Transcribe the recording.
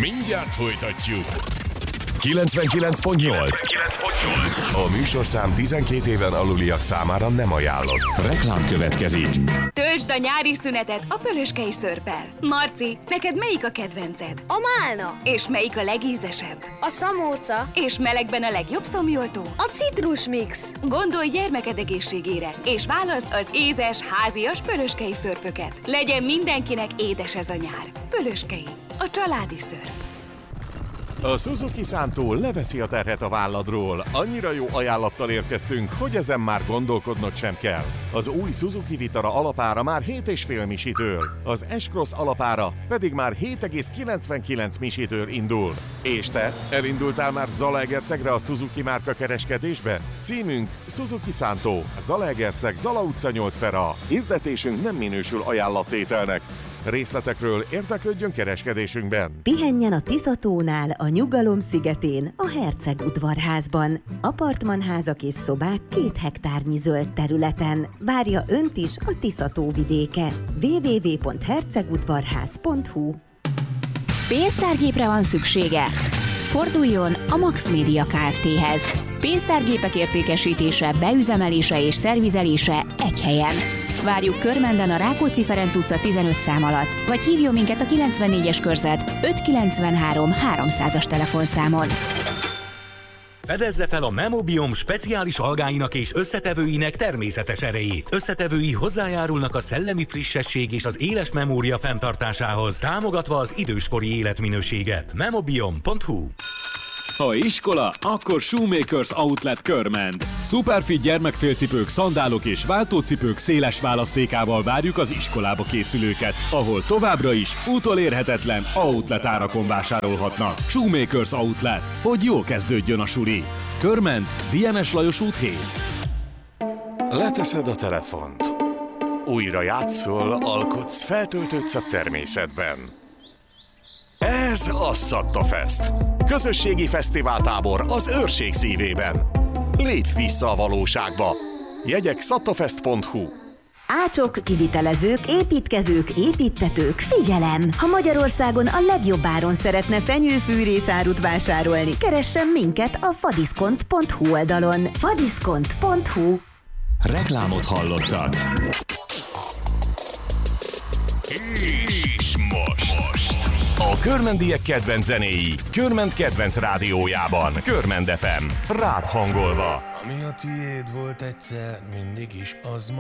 Mindjárt folytatjuk. 99.8. A műsorszám 12 éven aluliak számára nem ajánlott. Reklám következik. Töltsd a nyári szünetet a Pöröskei szörppel. Marci, neked melyik a kedvenced? A málna. És melyik a legízesebb? A szamóca. És melegben a legjobb szomjoltó? A citrusmix. Gondolj gyermeked egészségére, és válaszd az ézes, házias pöröskei szörpöket. Legyen mindenkinek édes ez a nyár. Pöröskei, a családi szörp. A Suzuki Szántó leveszi a terhet a válladról. Annyira jó ajánlattal érkeztünk, hogy ezen már gondolkodnod sem kell. Az új Suzuki Vitara alapára már 7,5 misitől, az S-Cross alapára pedig már 7,99 misitől indul. És te, elindultál már Zalaegerszegre a Suzuki márka kereskedésbe? Címünk Suzuki Szántó, Zalaegerszeg, Zala utca 8/A. Hirdetésünk nem minősül ajánlattételnek. Részletekről érdeklődjön kereskedésünkben. Pihenjen a Tiszatónál, a Nyugalom szigetén, a Herceg udvarházban. Apartmanházak és szobák 2 hektárnyi zöld területen. Várja önt is a Tiszató vidéke. www.hercegudvarház.hu. Pénztárgépre van szüksége? Forduljon a Max Media Kft-hez. Pénztárgépek értékesítése, beüzemelése és szervizelése egy helyen. Várjuk Körmenden a Rákóczi-Ferenc utca 15 szám alatt, vagy hívjon minket a 94-es körzet 593 300-as telefonszámon. Fedezze fel a Memobiom speciális algáinak és összetevőinek természetes erejét. Összetevői hozzájárulnak a szellemi frissesség és az éles memória fenntartásához, támogatva az időskori életminőséget. Memobiom.hu. Ha iskola, akkor Shoemakers Outlet Körmend. Superfit gyermekfélcipők, szandálok és váltócipők széles választékával várjuk az iskolába készülőket, ahol továbbra is utolérhetetlen outlet árakon vásárolhatnak. Shoemakers Outlet, hogy jól kezdődjön a suli. Körmend, Dienes Lajos út 7. Leteszed a telefont. Újra játszol, alkotsz, feltöltődsz a természetben. Ez a Szattafest. Közösségi fesztiváltábor az Őrség szívében. Lépj vissza a valóságba. Jegyek szattafest.hu. Ácsok, kivitelezők, építkezők, építtetők, figyelem! Ha Magyarországon a legjobb áron szeretne fenyőfűrészárut vásárolni, keressen minket a fadiszkont.hu oldalon. fadiszkont.hu. Reklámot hallottak. És most. A körmendiek kedvenc zenéi, Körmend kedvenc rádiójában, Körmend FM, rád hangolva. Ami a tiéd volt egyszer, mindig is az